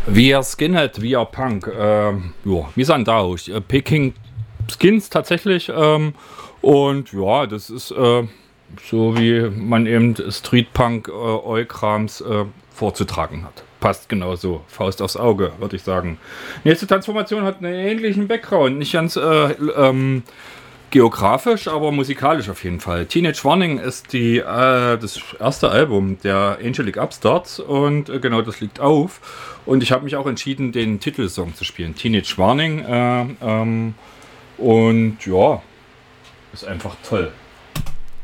Wir Skinhead, wir Punk, wie sahen da aus? Peking Skins tatsächlich, und ja, das ist so wie man eben Streetpunk Eukrams vorzutragen hat. Passt genauso, Faust aufs Auge, würde ich sagen. Nächste Transformation hat einen ähnlichen Background, nicht ganz geografisch, aber musikalisch auf jeden Fall. Teenage Warning ist das erste Album der Angelic Upstarts und genau das liegt auf. Und ich habe mich auch entschieden, den Titelsong zu spielen. Teenage Warning. Und ja, ist einfach toll.